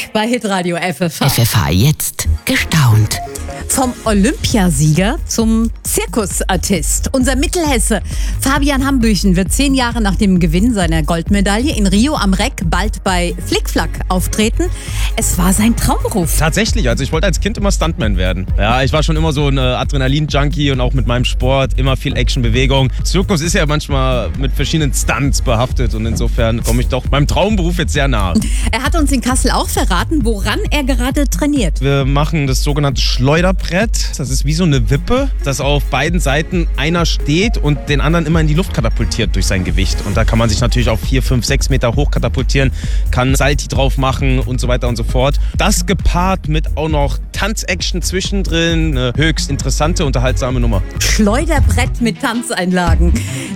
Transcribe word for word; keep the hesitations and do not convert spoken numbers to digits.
Musik bei Hitradio F F H. F F H jetzt gestaunt. Vom Olympiasieger zum Zirkusartist. Unser Mittelhesse Fabian Hambüchen wird zehn Jahre nach dem Gewinn seiner Goldmedaille in Rio am Reck bald bei Flickflack auftreten. Es war sein Traumberuf. Tatsächlich, also ich wollte als Kind immer Stuntman werden. Ja, ich war schon immer so ein Adrenalin-Junkie und auch mit meinem Sport immer viel Action, Bewegung. Zirkus ist ja manchmal mit verschiedenen Stunts behaftet und insofern komme ich doch meinem Traumberuf jetzt sehr nahe. Er hat uns in Kassel auch verraten, woran er gerade trainiert. Wir machen das sogenannte Schleuderbrett. Das ist wie so eine Wippe, dass auf beiden Seiten einer steht und den anderen immer in die Luft katapultiert durch sein Gewicht. Und da kann man sich natürlich auf vier, fünf, sechs Meter hoch katapultieren, kann Salti drauf machen und so weiter und so fort. Das gepaart mit auch noch Tanzaction zwischendrin, eine höchst interessante, unterhaltsame Nummer. Schleuderbrett mit Tanzeinlagen.